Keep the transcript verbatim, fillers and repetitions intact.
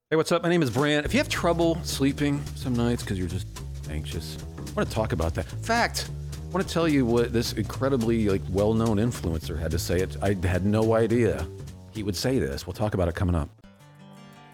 Hey, what's up? My name is Brant. If you have trouble sleeping some nights because you're just anxious, I want to talk about that. In fact, I want to tell you what this incredibly like well-known influencer had to say. It. I had no idea he would say this. We'll talk about it coming up.